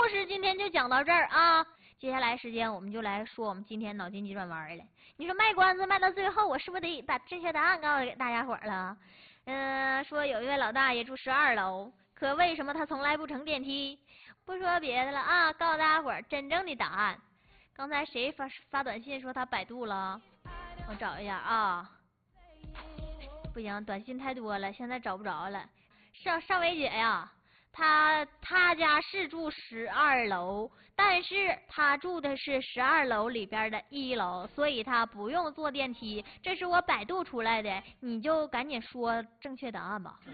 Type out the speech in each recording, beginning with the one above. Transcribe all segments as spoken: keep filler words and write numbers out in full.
故事今天就讲到这儿啊。接下来时间我们就来说我们今天脑筋急转弯了。你说卖关子卖到最后，我是不是得把正确答案告诉给大家伙了？嗯、呃，说有一位老大爷住十二楼，可为什么他从来不乘电梯？不说别的了啊，告诉大家伙真正的答案。刚才谁发发短信说他百度了？我找一下啊。不行，短信太多了，现在找不着了。上上伟姐呀。他他家是住十二楼，但是他住的是十二楼里边的一楼，所以他不用坐电梯。这是我百度出来的，你就赶紧说正确答案吧。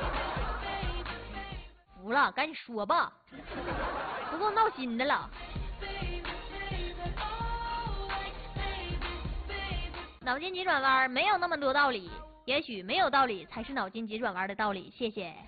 服了，赶紧说吧，不够闹心的了。脑筋急转弯没有那么多道理，也许没有道理才是脑筋急转弯的道理。谢谢。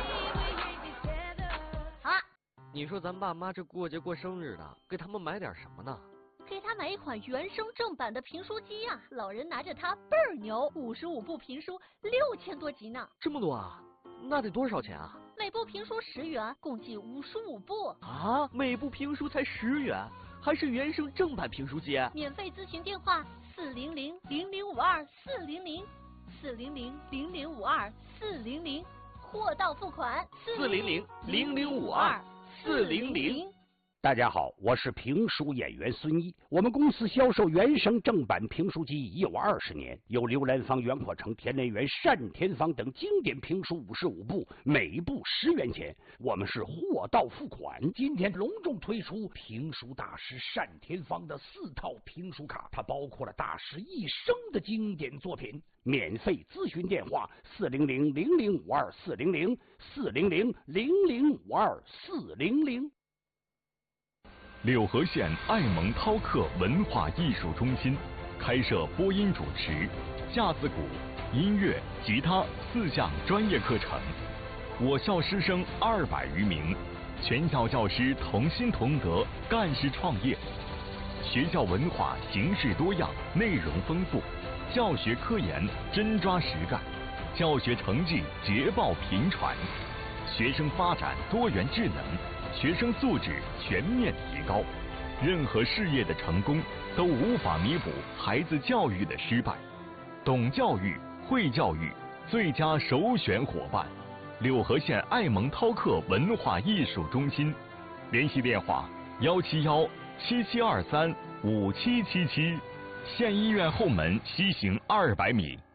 你说咱爸妈这过节过生日的，给他们买点什么呢？ 给他买一款原声正版的评书机呀、啊！老人拿着它倍儿牛，五十五部评书，六千多集呢。 这么多啊？那得多少钱啊？ 每部评书十元，共计五十五部。 啊，每部评书才十元，还是原声正版评书机？ 免费咨询电话：四零零零零五二四零零，四零零零零五二四零零，货到付款。 四零零零零五二。四零零， 大家好，我是评书演员孙一。我们公司销售原声正版评书机已有二十年，有刘兰芳、袁阔成、田连元、单田芳等经典评书五十五部，每部十元钱。我们是货到付款。今天隆重推出评书大师单田芳的四套评书卡，它包括了大师一生的经典作品。免费咨询电话：四零零零零五二四零零，四零零零零五二四零零。 柳河县爱蒙饕客文化艺术中心开设播音主持、架子鼓、音乐、吉他四项专业课程。我校师生二百余名，全校教师同心同德，干事创业。学校文化形式多样，内容丰富，教学科研真抓实干，教学成绩捷报频传，学生发展多元智能，学生素质全面提高。任何事业的成功都无法弥补孩子教育的失败。懂教育、会教育，最佳首选伙伴。柳河县爱蒙饕客文化艺术中心，联系电话：幺七幺七七二三五七七七，县医院后门西行二百米。